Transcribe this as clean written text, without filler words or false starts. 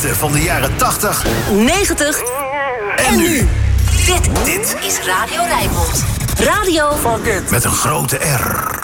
beste van de jaren 80, 90 en nu. Dit is Radio Rijnmond. Radio Met een grote R.